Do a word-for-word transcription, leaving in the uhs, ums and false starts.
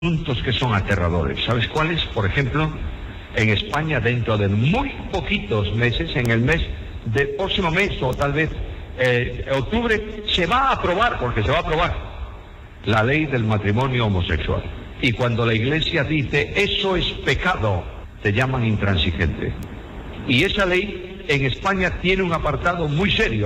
puntos que son aterradores. ¿Sabes cuáles? Por ejemplo, en España, dentro de muy poquitos meses, en el mes del próximo mes o tal vez eh, octubre, se va a aprobar, porque se va a aprobar, la ley del matrimonio homosexual. Y cuando la Iglesia dice eso es pecado, te llaman intransigente. Y esa ley en España tiene un apartado muy serio.